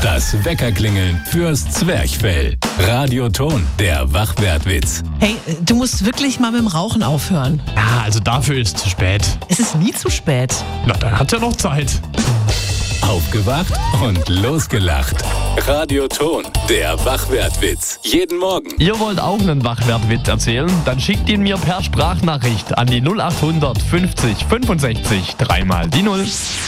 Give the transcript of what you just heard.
Das Weckerklingeln fürs Zwerchfell. Radioton, der Wachwertwitz. Hey, du musst wirklich mal mit dem Rauchen aufhören. Ja, also dafür ist es zu spät. Es ist nie zu spät. Na, dann hat ja noch Zeit. Aufgewacht und losgelacht. Radioton, der Wachwertwitz. Jeden Morgen. Ihr wollt auch einen Wachwertwitz erzählen? Dann schickt ihn mir per Sprachnachricht an die 0800 50 65 3 mal die 0.